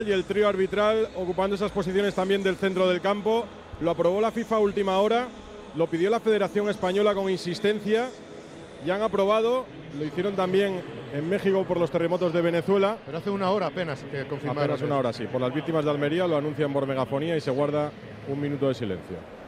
Y el trío arbitral ocupando esas posiciones también del centro del campo. Lo aprobó la FIFA a última hora, lo pidió la Federación Española con insistencia y han aprobado. Lo hicieron también en México por los terremotos de Venezuela. Pero hace una hora apenas que confirmaron. Apenas una hora, sí. Por las víctimas de Almería lo anuncian por megafonía y se guarda un minuto de silencio.